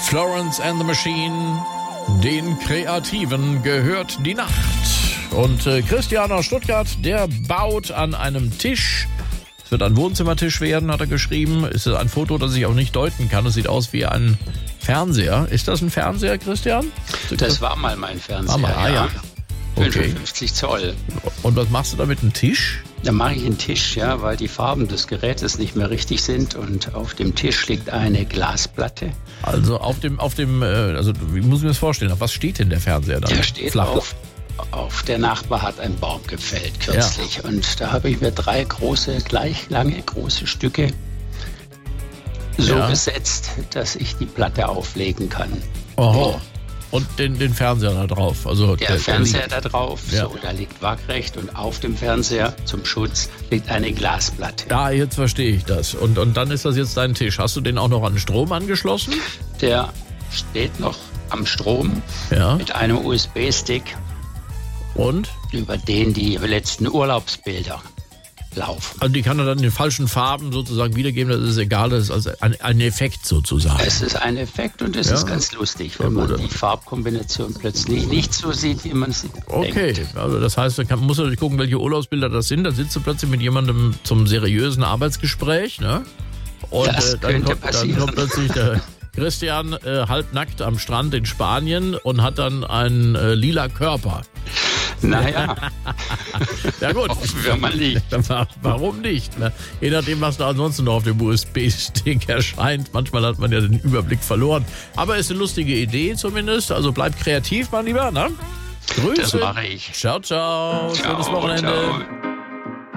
Florence and the Machine, den Kreativen gehört die Nacht. Und Christian aus Stuttgart, der baut an einem Tisch. Es wird ein Wohnzimmertisch werden, hat er geschrieben. Es ist ein Foto, das ich auch nicht deuten kann. Es sieht aus wie ein Fernseher. Ist das ein Fernseher, Christian? Das war mal mein Fernseher, ja. Okay. 55 Zoll. Und was machst du da mit einem Tisch? Da mache ich einen Tisch, ja, weil die Farben des Gerätes nicht mehr richtig sind. Und auf dem Tisch liegt eine Glasplatte. Also also wie muss ich mir das vorstellen? Auf was steht denn der Fernseher dann? Der steht auf der Nachbar hat einen Baum gefällt kürzlich. Ja. Und da habe ich mir 3 gleich lange große Stücke so gesetzt, dass ich die Platte auflegen kann. Oho. Ja. Und den Fernseher da drauf. Also der Fernseher da drauf, so, da liegt waagrecht und auf dem Fernseher zum Schutz liegt eine Glasplatte. Ja, jetzt verstehe ich das. Und dann ist das jetzt dein Tisch. Hast du den auch noch an Strom angeschlossen? Der steht noch am Strom mit einem USB-Stick. Und? Über den die letzten Urlaubsbilder laufen. Also die kann er dann in den falschen Farben sozusagen wiedergeben, das ist egal, das ist also ein Effekt sozusagen. Es ist ein Effekt und es ist ganz lustig, wenn man die Farbkombination plötzlich nicht so sieht, wie man sie denkt. Also das heißt, man muss natürlich gucken, welche Urlaubsbilder das sind, dann sitzt du plötzlich mit jemandem zum seriösen Arbeitsgespräch, ne? Und dann kommt plötzlich der Christian halbnackt am Strand in Spanien und hat dann einen lila Körper. Naja. Ja gut. Wenn man liegt. Warum nicht? Ne? Je nachdem, was da ansonsten noch auf dem USB-Stick erscheint. Manchmal hat man ja den Überblick verloren. Aber ist eine lustige Idee zumindest. Also bleib kreativ, mein Lieber. Ne? Grüße. Das mache ich. Ciao, ciao. Schönes Wochenende. Ciao.